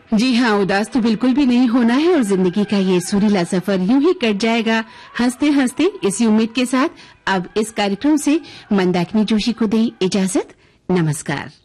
जी हाँ, उदास तो बिल्कुल भी नहीं होना है और जिंदगी का ये सुरीला सफर यूं ही कट जाएगा हंसते हंसते। इसी उम्मीद के साथ अब इस कार्यक्रम से मंदाकिनी जोशी को दें इजाजत। नमस्कार।